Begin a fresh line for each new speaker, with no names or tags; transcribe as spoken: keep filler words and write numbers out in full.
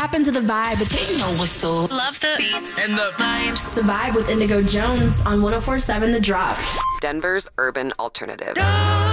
Tap into the vibe with
They know what's so. Love the beats
and the
vibes.
The Vibe with Indigo Jones on one oh four point seven The Drop.
Denver's urban alternative.